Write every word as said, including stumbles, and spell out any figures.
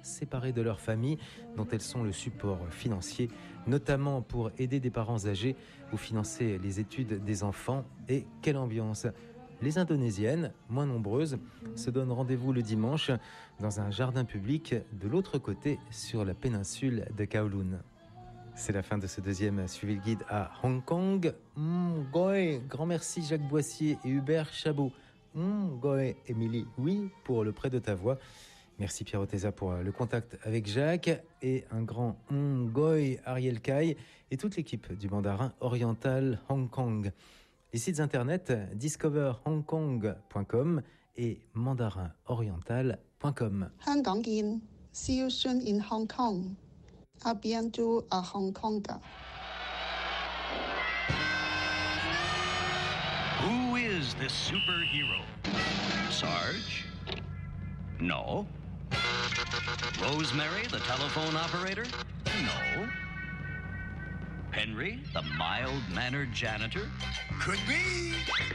séparées de leur famille, dont elles sont le support financier, notamment pour aider des parents âgés ou financer les études des enfants. Et quelle ambiance! Les Indonésiennes, moins nombreuses, se donnent rendez-vous le dimanche dans un jardin public de l'autre côté sur la péninsule de Kowloon. C'est la fin de ce deuxième Suivez le guide à Hong Kong. Mm, goy, grand merci Jacques Boissier et Hubert Chabot. Mm, goy, Émilie, oui, pour le prêt de ta voix. Merci Pierre Oteza pour le contact avec Jacques et un grand mm, goy Ariel Kai et toute l'équipe du Mandarin Oriental Hong Kong. Les sites internet discover hong kong point com et mandarin oriental point com. 香港見 See you soon in Hong Kong. À bientôt à Hong Kong. Who is this superhero? Sarge? No. Rosemary, the telephone operator? No. Henry, the mild-mannered janitor? Could be.